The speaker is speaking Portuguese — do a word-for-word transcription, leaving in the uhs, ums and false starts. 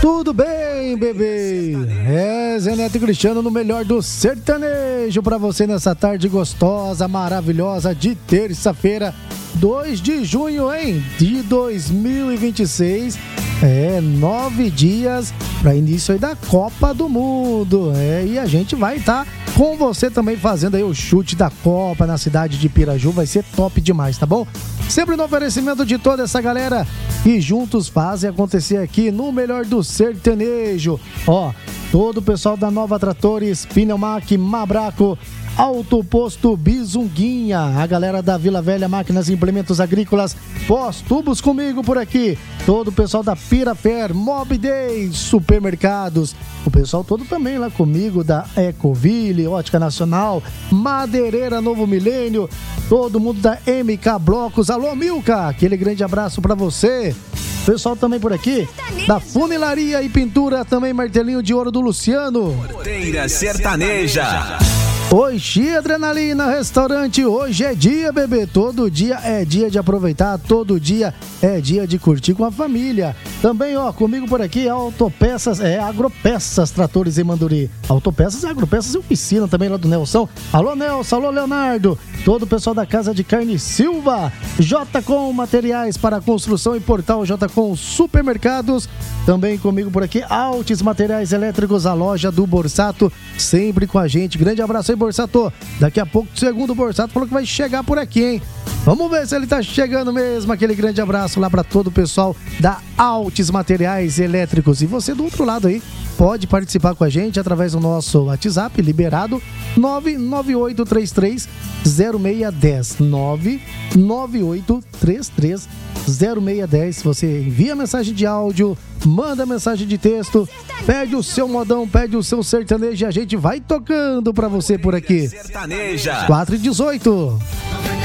Tudo bem, bebê? É, Zé Neto e Cristiano no melhor do sertanejo pra você nessa tarde gostosa, maravilhosa de terça-feira, dois de junho, hein? De dois mil e vinte e seis. É, nove dias para início aí da Copa do Mundo. É, e a gente vai estar tá com você também fazendo aí o chute da Copa na cidade de Piraju. Vai ser top demais, tá bom? Sempre no oferecimento de toda essa galera que juntos fazem acontecer aqui no melhor do sertanejo. Ó, todo o pessoal da Nova Tratores, Pneumac, Mabraco, Auto Posto Bizunguinha, a galera da Vila Velha Máquinas e Implementos Agrícolas, Pós-Tubos comigo por aqui, todo o pessoal da Pirafer, Mob Day, Supermercados, o pessoal todo também lá comigo da Ecoville, Ótica Nacional, Madeireira Novo Milênio, todo mundo da M K Blocos, alô Milka, aquele grande abraço pra você. Pessoal também por aqui, da Funilaria e Pintura, também Martelinho de Ouro do Luciano. Porteira Sertaneja. Oxi, Adrenalina Restaurante, hoje é dia, bebê, todo dia é dia de aproveitar, todo dia é dia de curtir com a família. Também, ó, comigo por aqui, Autopeças, é, Agropeças, Tratores em Manduri. Autopeças e Agropeças e Oficina também lá do Nelson. Alô, Nelson, alô, Leonardo, todo o pessoal da Casa de Carne Silva, J-Com Materiais para Construção e Portal J-Com Supermercados. Também comigo por aqui, Altis Materiais Elétricos, a loja do Borsato, sempre com a gente. Grande abraço aí, Borsato. Daqui a pouco, segundo o Borsato, falou que vai chegar por aqui, hein? Vamos ver se ele tá chegando mesmo. Aquele grande abraço lá para todo o pessoal da Altis Materiais Elétricos. E você do outro lado aí, pode participar com a gente através do nosso WhatsApp, liberado, nove nove oito três três zero seis um zero. nove nove oito três três zero seis um zero. Você envia mensagem de áudio, manda mensagem de texto, pede o seu modão, pede o seu sertanejo e a gente vai tocando pra você por aqui. Sertaneja. quatro e dezoito.